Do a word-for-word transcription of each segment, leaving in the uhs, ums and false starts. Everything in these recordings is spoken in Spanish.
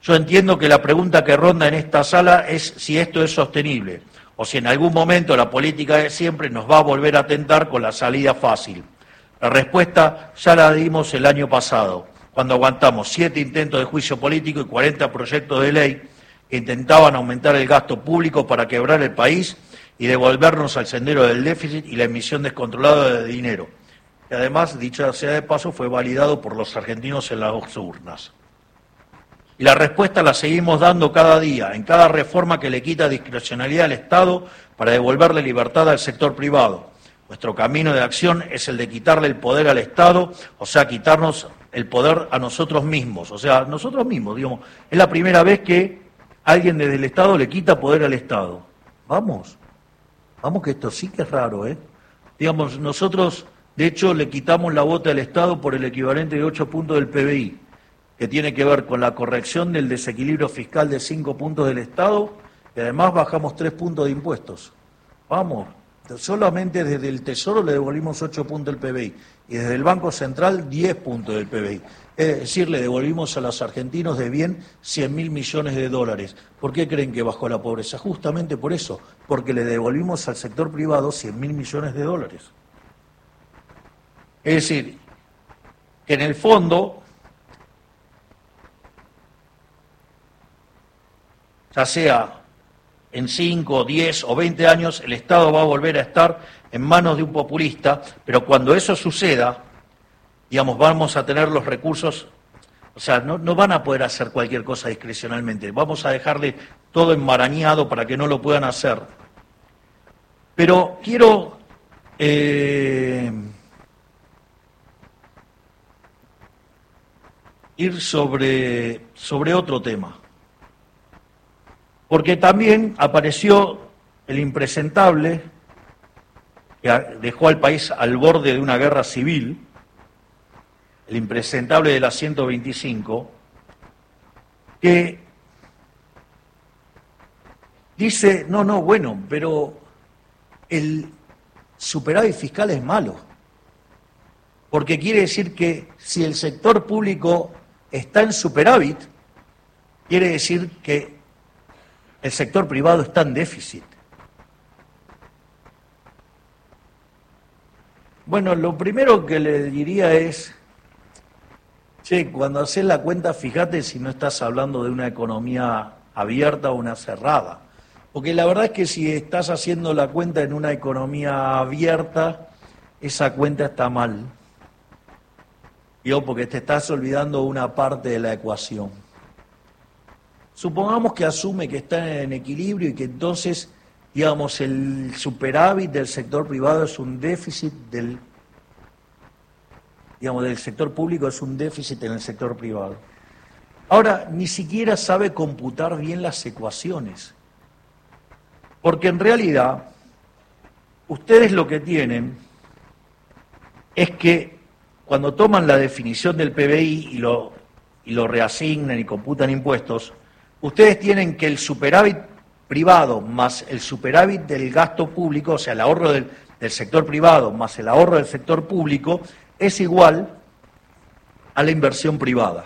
Yo entiendo que la pregunta que ronda en esta sala es si esto es sostenible, o si en algún momento la política de siempre nos va a volver a tentar con la salida fácil. La respuesta ya la dimos el año pasado, cuando aguantamos siete intentos de juicio político y cuarenta proyectos de ley que intentaban aumentar el gasto público para quebrar el país y devolvernos al sendero del déficit y la emisión descontrolada de dinero, que además, dicho sea de paso, fue validado por los argentinos en las urnas. Y la respuesta la seguimos dando cada día, en cada reforma que le quita discrecionalidad al Estado para devolverle libertad al sector privado. Nuestro camino de acción es el de quitarle el poder al Estado, o sea, quitarnos el poder a nosotros mismos. O sea, nosotros mismos, digamos, es la primera vez que alguien desde el Estado le quita poder al Estado. Vamos, vamos que esto sí que es raro, ¿eh? Digamos, nosotros, de hecho, le quitamos la bota al Estado por el equivalente de ocho puntos del P B I, que tiene que ver con la corrección del desequilibrio fiscal de cinco puntos del Estado, y además bajamos tres puntos de impuestos. Vamos, solamente desde el Tesoro le devolvimos ocho puntos del P B I, y desde el Banco Central diez puntos del P B I. Es decir, le devolvimos a los argentinos de bien cien mil millones de dólares. ¿Por qué creen que bajó la pobreza? Justamente por eso, porque le devolvimos al sector privado cien mil millones de dólares. Es decir, que en el fondo, ya sea en cinco, diez o veinte años, el Estado va a volver a estar en manos de un populista, pero cuando eso suceda, digamos, vamos a tener los recursos, o sea, no, no van a poder hacer cualquier cosa discrecionalmente, vamos a dejarle todo enmarañado para que no lo puedan hacer. Pero quiero eh, ir sobre, sobre otro tema. Porque también apareció el impresentable que dejó al país al borde de una guerra civil, el impresentable de la ciento veinticinco, que dice, no, no, bueno, pero el superávit fiscal es malo, porque quiere decir que si el sector público está en superávit, quiere decir que el sector privado está en déficit. Bueno, lo primero que le diría es, che, cuando haces la cuenta, fíjate si no estás hablando de una economía abierta o una cerrada. Porque la verdad es que si estás haciendo la cuenta en una economía abierta, esa cuenta está mal. Yo, porque te estás olvidando una parte de la ecuación. Supongamos que asume que está en equilibrio y que entonces, digamos, el superávit del sector privado es un déficit del, digamos, del sector público, es un déficit en el sector privado. Ahora, ni siquiera sabe computar bien las ecuaciones, porque en realidad, ustedes lo que tienen es que cuando toman la definición del P B I y lo, y lo reasignan y computan impuestos, ustedes tienen que el superávit privado más el superávit del gasto público, o sea, el ahorro del, del sector privado más el ahorro del sector público, es igual a la inversión privada.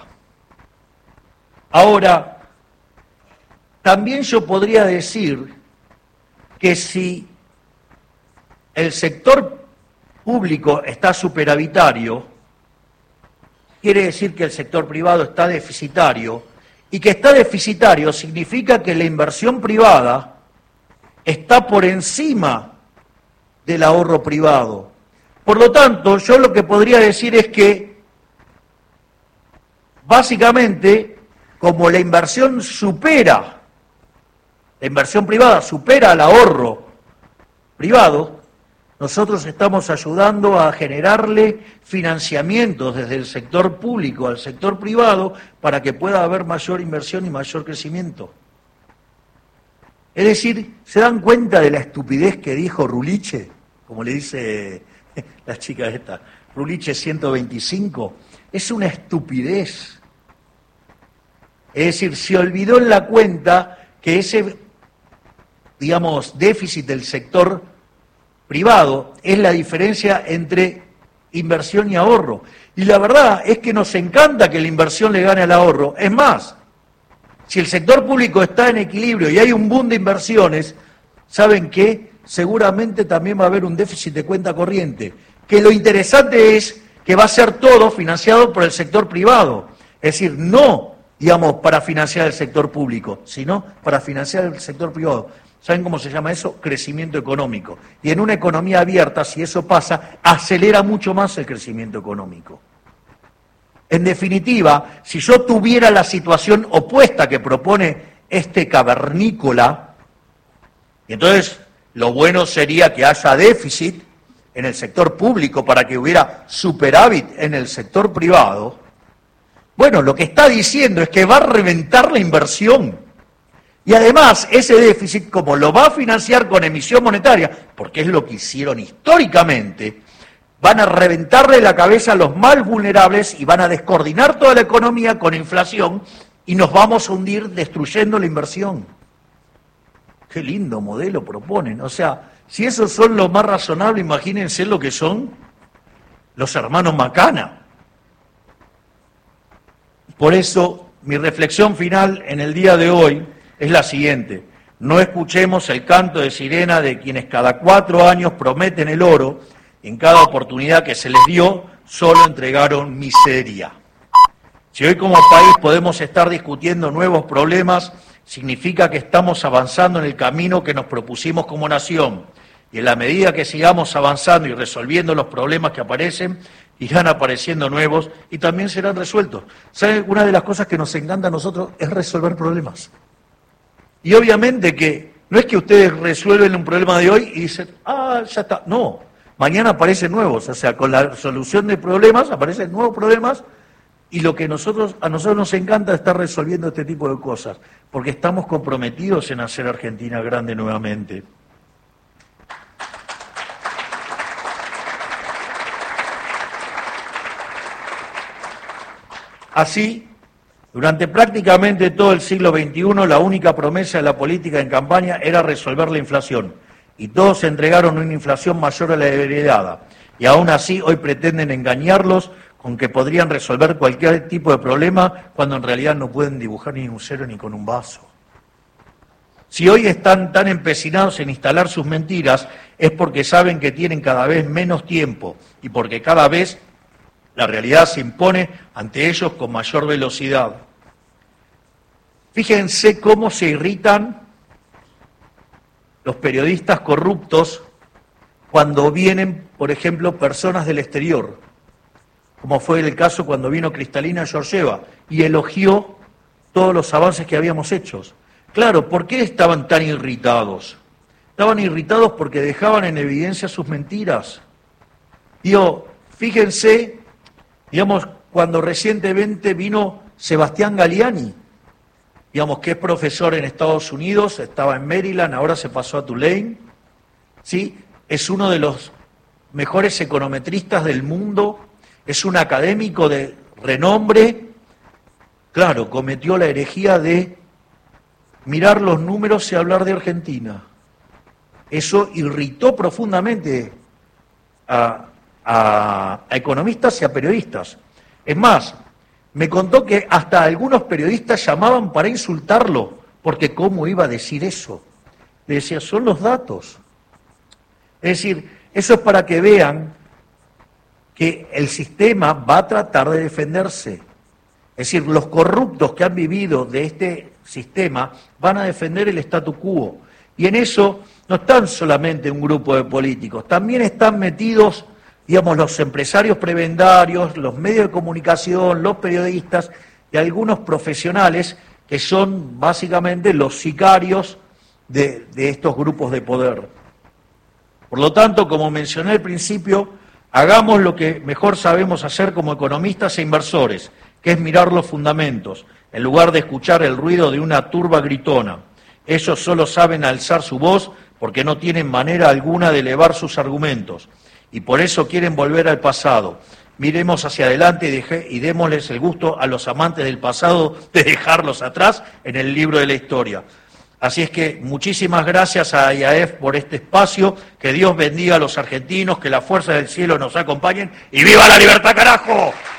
Ahora, también yo podría decir que si el sector público está superavitario, quiere decir que el sector privado está deficitario, y que está deficitario significa que la inversión privada está por encima del ahorro privado. Por lo tanto, yo lo que podría decir es que, básicamente, como la inversión supera, la inversión privada supera al ahorro privado, nosotros estamos ayudando a generarle financiamientos desde el sector público al sector privado para que pueda haber mayor inversión y mayor crecimiento. Es decir, ¿se dan cuenta de la estupidez que dijo Ruliche? Como le dice la chica esta, Ruliche ciento veinticinco, es una estupidez. Es decir, se olvidó en la cuenta que ese, digamos, déficit del sector privado es la diferencia entre inversión y ahorro. Y la verdad es que nos encanta que la inversión le gane al ahorro. Es más, Si el sector público está en equilibrio y hay un boom de inversiones, ¿saben qué? Seguramente también va a haber un déficit de cuenta corriente, que lo interesante es que va a ser todo financiado por el sector privado, es decir, no, digamos, para financiar el sector público, sino para financiar el sector privado. ¿Saben cómo se llama eso? Crecimiento económico. Y en una economía abierta, si eso pasa, acelera mucho más el crecimiento económico. En definitiva, si yo tuviera la situación opuesta que propone este cavernícola, y entonces lo bueno sería que haya déficit en el sector público para que hubiera superávit en el sector privado, bueno, lo que está diciendo es que va a reventar la inversión. Y además, ese déficit, como lo va a financiar con emisión monetaria, porque es lo que hicieron históricamente, van a reventarle la cabeza a los más vulnerables y van a descoordinar toda la economía con inflación y nos vamos a hundir destruyendo la inversión. Qué lindo modelo proponen. O sea, si esos son los más razonables, imagínense lo que son los hermanos Macana. Por eso, mi reflexión final en el día de hoy es la siguiente. No escuchemos el canto de sirena de quienes cada cuatro años prometen el oro, en cada oportunidad que se les dio, solo entregaron miseria. Si hoy como país podemos estar discutiendo nuevos problemas, significa que estamos avanzando en el camino que nos propusimos como nación. Y en la medida que sigamos avanzando y resolviendo los problemas que aparecen, irán apareciendo nuevos y también serán resueltos. ¿Saben? Una de las cosas que nos encanta a nosotros es resolver problemas. Y obviamente que no es que ustedes resuelven un problema de hoy y dicen, ah, ya está. No, mañana aparecen nuevos. O sea, con la solución de problemas aparecen nuevos problemas. Y lo que nosotros, a nosotros nos encanta es estar resolviendo este tipo de cosas, porque estamos comprometidos en hacer Argentina grande nuevamente. Así, durante prácticamente todo el siglo veintiuno, la única promesa de la política en campaña era resolver la inflación, y todos entregaron una inflación mayor a la heredada, y aún así hoy pretenden engañarlos con que podrían resolver cualquier tipo de problema cuando en realidad no pueden dibujar ni un cero ni con un vaso. Si hoy están tan empecinados en instalar sus mentiras es porque saben que tienen cada vez menos tiempo y porque cada vez la realidad se impone ante ellos con mayor velocidad. Fíjense cómo se irritan los periodistas corruptos cuando vienen, por ejemplo, personas del exterior, como fue el caso cuando vino Kristalina Georgieva y elogió todos los avances que habíamos hecho. Claro, ¿por qué estaban tan irritados? Estaban irritados porque dejaban en evidencia sus mentiras. Digo, fíjense, digamos, cuando recientemente vino Sebastián Galiani, digamos, que es profesor en Estados Unidos, estaba en Maryland, ahora se pasó a Tulane, ¿sí? Es uno de los mejores econometristas del mundo, es un académico de renombre, claro, cometió la herejía de mirar los números y hablar de Argentina. Eso irritó profundamente a, a, a economistas y a periodistas. Es más, me contó que hasta algunos periodistas llamaban para insultarlo, porque ¿cómo iba a decir eso? Le decía, son los datos. Es decir, eso es para que vean que el sistema va a tratar de defenderse. Es decir, los corruptos que han vivido de este sistema van a defender el statu quo. Y en eso no están solamente un grupo de políticos, también están metidos, digamos, los empresarios prebendarios, los medios de comunicación, los periodistas y algunos profesionales que son básicamente los sicarios de, de estos grupos de poder. Por lo tanto, como mencioné al principio, hagamos lo que mejor sabemos hacer como economistas e inversores, que es mirar los fundamentos, en lugar de escuchar el ruido de una turba gritona. Ellos solo saben alzar su voz porque no tienen manera alguna de elevar sus argumentos, y por eso quieren volver al pasado. Miremos hacia adelante y, deje, y démosles el gusto a los amantes del pasado de dejarlos atrás en el libro de la historia. Así es que muchísimas gracias a I A F por este espacio, que Dios bendiga a los argentinos, que las fuerzas del cielo nos acompañen y ¡viva la libertad, carajo!